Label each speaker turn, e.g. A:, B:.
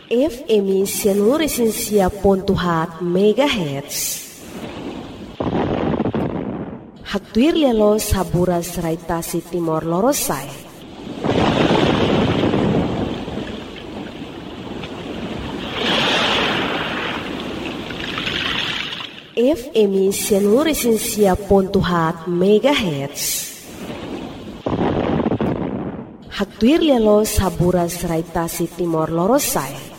A: FM 106.4 MHz. Hatuir lelo saburas raitasi Timor Lorosai. FM 106.4 MHz. Hatuir lelo saburas raitasi Timor Lorosai.